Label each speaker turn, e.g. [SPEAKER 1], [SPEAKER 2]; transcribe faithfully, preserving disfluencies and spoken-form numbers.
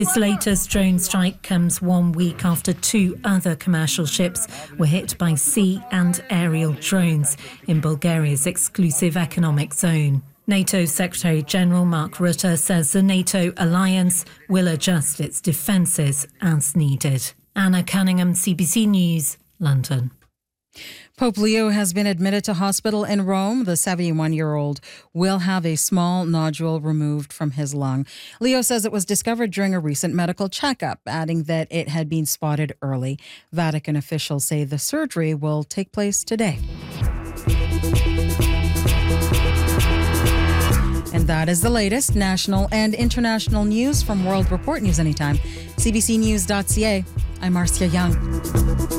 [SPEAKER 1] This latest drone strike comes one week after two other commercial ships were hit by sea and aerial drones in Bulgaria's exclusive economic zone. NATO Secretary-General Mark Rutte says the NATO alliance will adjust its defences as needed. Anna Cunningham, C B C News, London.
[SPEAKER 2] Pope Leo has been admitted to hospital in Rome. The seventy-one-year-old will have a small nodule removed from his lung. Leo says it was discovered during a recent medical checkup, adding that it had been spotted early. Vatican officials say the surgery will take place today. And that is the latest national and international news from World Report News Anytime. C B C News dot C A. I'm Marcia Young.